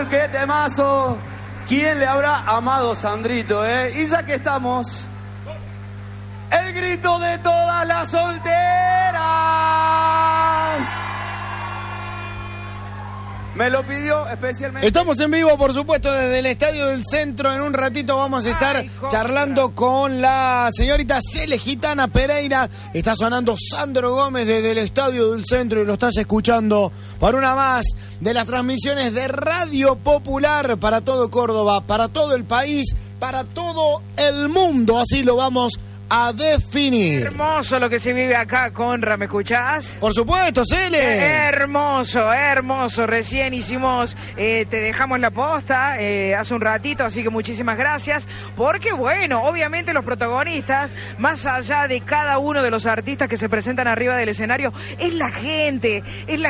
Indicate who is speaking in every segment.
Speaker 1: qué temazo. ¿Quién le habrá amado Sandrito, Y ya que estamos, el grito de todas las solteras. Me lo pidió especialmente.
Speaker 2: Estamos en vivo, por supuesto, desde el Estadio del Centro. En un ratito vamos a estar charlando con la señorita Cele Gitana Pereira. Está sonando Sandro Gómez desde el Estadio del Centro y lo estás escuchando por una más de las transmisiones de Radio Popular para todo Córdoba, para todo el país, para todo el mundo. Así lo vamos a definir.
Speaker 3: Hermoso lo que se vive acá, Conra, ¿me escuchás?
Speaker 2: Por supuesto, Cele.
Speaker 3: Hermoso, hermoso. Recién hicimos, te dejamos la posta hace un ratito, así que muchísimas gracias. Porque bueno, obviamente los protagonistas, más allá de cada uno de los artistas que se presentan arriba del escenario, es la gente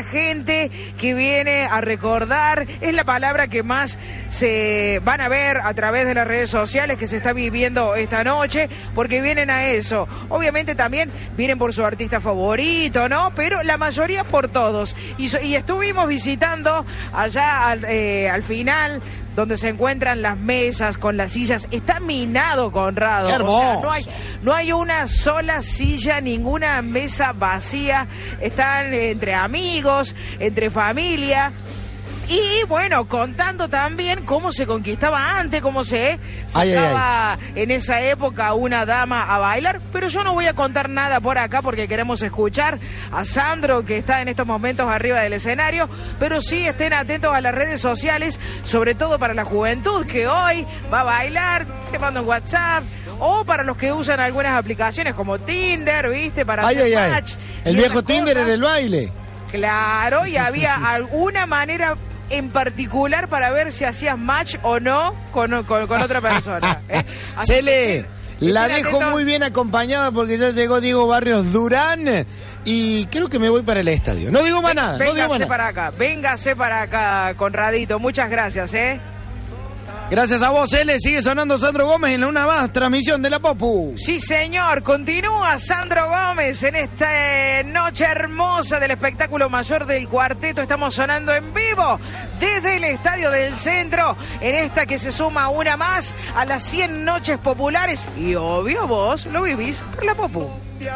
Speaker 3: que viene a recordar, es la palabra que más se van a ver a través de las redes sociales que se está viviendo esta noche, porque vienen a eso. Obviamente también vienen por su artista favorito, ¿no? Pero la mayoría por todos. Y estuvimos visitando allá al final, donde se encuentran las mesas con las sillas. Está minado, Conrado.
Speaker 2: ¡Qué hermoso!
Speaker 3: O sea, no hay una sola silla, ninguna mesa vacía. Están entre amigos, entre familia. Y bueno, contando también cómo se conquistaba antes, cómo se sacaba en esa época una dama a bailar. Pero yo no voy a contar nada por acá porque queremos escuchar a Sandro, que está en estos momentos arriba del escenario. Pero sí estén atentos a las redes sociales, sobre todo para la juventud que hoy va a bailar, se manda un WhatsApp. O para los que usan algunas aplicaciones como Tinder, ¿viste? Para hacer match.
Speaker 2: El viejo Tinder en el baile.
Speaker 3: Claro, y había alguna manera en particular para ver si hacías match o no con otra persona.
Speaker 2: Cele, la dejo muy bien acompañada porque ya llegó Diego Barrios Durán y creo que me voy para el estadio. No digo más nada.
Speaker 3: Véngase para acá, Conradito. Muchas gracias,
Speaker 2: Gracias a vos, Cele. Sigue sonando Sandro Gómez en una más transmisión de la Popu.
Speaker 3: Sí, señor. Continúa Sandro Gómez en esta noche hermosa del espectáculo mayor del cuarteto. Estamos sonando en vivo desde el Estadio del Centro, en esta que se suma una más a las 100 noches populares. Y obvio, vos lo vivís por la Popu.